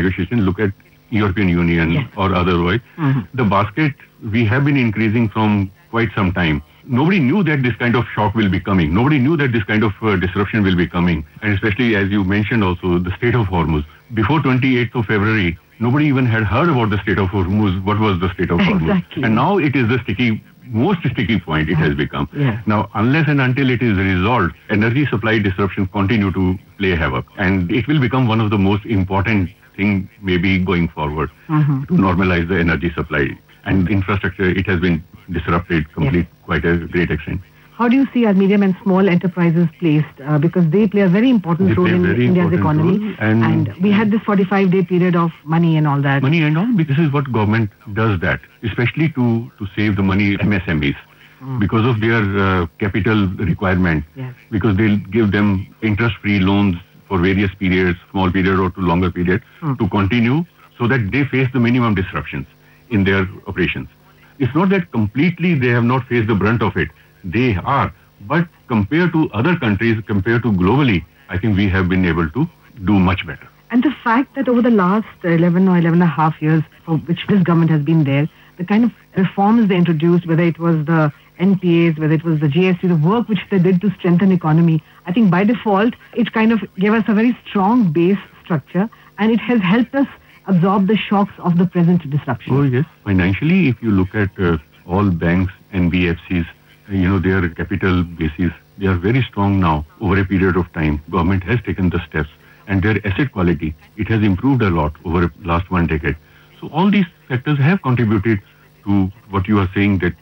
negotiation, look at European Union or otherwise, the basket we have been increasing from quite some time. Nobody knew that this kind of shock will be coming. Nobody knew that this kind of disruption will be coming. And especially, as you mentioned also, the Strait of Hormuz. Before 28th of February, nobody even had heard about the Strait of Hormuz. What was the Strait of Hormuz? Exactly. And now it is the most sticky point it has become. Yeah. Now, unless and until it is resolved, energy supply disruptions continue to play havoc. And it will become one of the most important thing maybe going forward to normalize the energy supply. And infrastructure, it has been disrupted quite a great extent. How do you see our medium and small enterprises placed? Because they play a very important role in India's economy. And we had this 45-day period of money and all that. Money and all, this is what government does that, especially to save the money MSMEs. Because of their capital requirement, because they'll give them interest-free loans for various periods, small period or to longer period, to continue so that they face the minimum disruptions in their operations. It's not that completely they have not faced the brunt of it. They are. But compared to other countries, compared to globally, I think we have been able to do much better. And the fact that over the last 11 or 11 and a half years for which this government has been there, the kind of reforms they introduced, whether it was the NPAs, whether it was the GST, the work which they did to strengthen economy, I think by default, it kind of gave us a very strong base structure and it has helped us absorb the shocks of the present disruption. Oh, yes. Financially, if you look at all banks, NBFCs, their capital bases, they are very strong now over a period of time. Government has taken the steps and their asset quality, it has improved a lot over the last 1 decade. So all these factors have contributed to what you are saying that,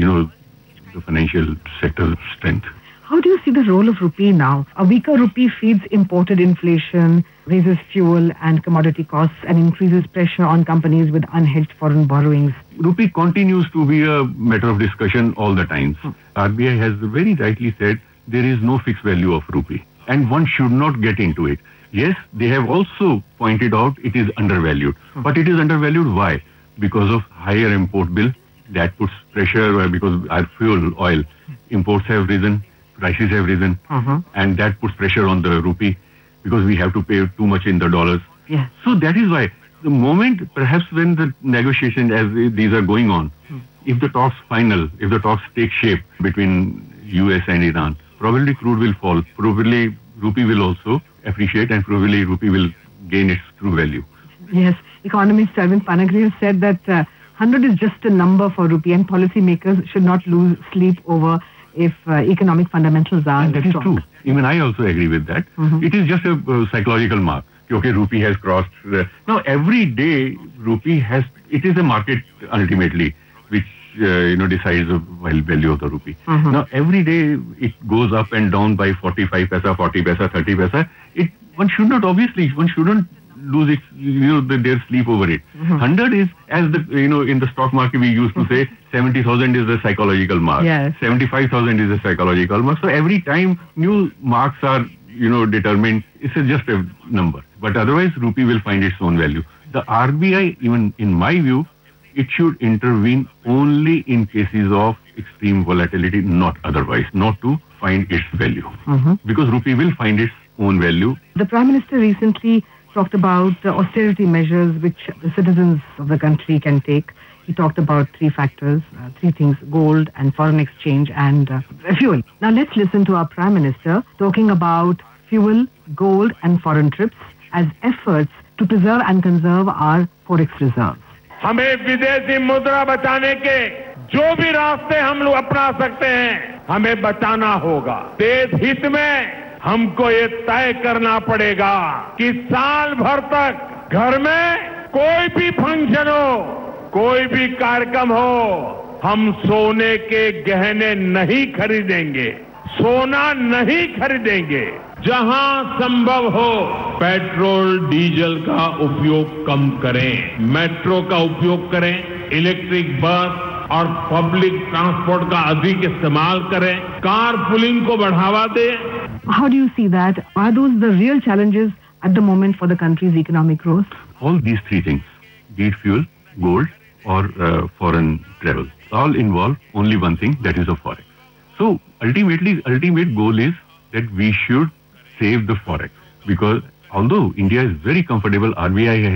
the financial sector strength. How do you see the role of rupee now? A weaker rupee feeds imported inflation, raises fuel and commodity costs and increases pressure on companies with unhedged foreign borrowings. Rupee continues to be a matter of discussion all the time. RBI has very rightly said there is no fixed value of rupee and one should not get into it. Yes, they have also pointed out it is undervalued. But it is undervalued why? Because of higher import bill that puts pressure because our fuel, oil, imports have risen. Prices have risen, and that puts pressure on the rupee because we have to pay too much in the dollars. Yeah. So that is why the moment, perhaps when the negotiations as these are going on, if the talks take shape between US and Iran, probably crude will fall, probably rupee will also appreciate and probably rupee will gain its true value. Yes, economist Arvind Panagri has said that 100 is just a number for rupee and policymakers should not lose sleep over if economic fundamentals are and that strong. Is true. Even I also agree with that. It is just a psychological mark. Okay, rupee has crossed. Now, every day, it is a market ultimately, which, decides the value of the rupee. Now, every day, it goes up and down by 45 paisa, 40 paisa, 30 paisa. One shouldn't lose their sleep over it. 100 is, as in the stock market we used to say, 70,000 is the psychological mark. Yes. 75,000 is a psychological mark. So every time new marks are, determined, it's just a number. But otherwise, rupee will find its own value. The RBI, even in my view, it should intervene only in cases of extreme volatility, not otherwise, not to find its value. Because rupee will find its own value. The Prime Minister recently talked about austerity measures which the citizens of the country can take. He talked about three things, gold and foreign exchange and fuel. Now let's listen to our Prime Minister talking about fuel, gold and foreign trips as efforts to preserve and conserve our forex reserves. हमें विदेशी मुद्रा बचाने के जो भी रास्ते हम लोग अपना सकते हैं, हमें बचाना होगा। देश हित में हमको ये तय करना पड़ेगा कि साल भर तक घर में कोई भी फंक्शन हो, कोई भी कार्यक्रम हो, हम सोने के गहने नहीं खरीदेंगे, सोना नहीं खरीदेंगे। जहां संभव हो पेट्रोल डीजल का उपयोग कम करें, मेट्रो का उपयोग करें, इलेक्ट्रिक बस और पब्लिक ट्रांसपोर्ट का अधिक इस्तेमाल करें, कार पुलिंग को बढ़ावा दें। How do you see that? Are those the real challenges at the moment for the country's economic growth? All these three things, be it fuel, gold or foreign travel, all involve only one thing, that is a forex. So ultimate goal is that we should save the forex because although India is very comfortable, RBI has